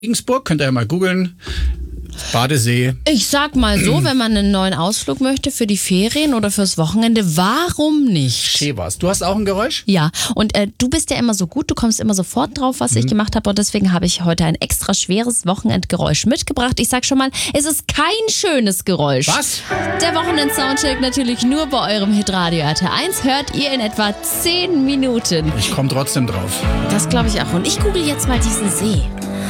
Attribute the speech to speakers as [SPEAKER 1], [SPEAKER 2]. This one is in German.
[SPEAKER 1] Regensburg, könnt ihr ja mal googeln. Badesee.
[SPEAKER 2] Ich sag mal so, wenn man einen neuen Ausflug möchte für die Ferien oder fürs Wochenende, warum nicht?
[SPEAKER 1] Schön war's. Du hast auch ein Geräusch?
[SPEAKER 2] Ja, und du bist ja immer so gut, du kommst immer sofort drauf, was ich gemacht habe und deswegen habe ich heute ein extra schweres Wochenendgeräusch mitgebracht. Ich sag schon mal, es ist kein schönes Geräusch.
[SPEAKER 1] Was?
[SPEAKER 2] Der Wochenend-Soundcheck natürlich nur bei eurem Hitradio RT1 hört ihr in etwa 10 Minuten.
[SPEAKER 1] Ich komme trotzdem drauf.
[SPEAKER 2] Das glaube ich auch und ich google jetzt mal diesen See.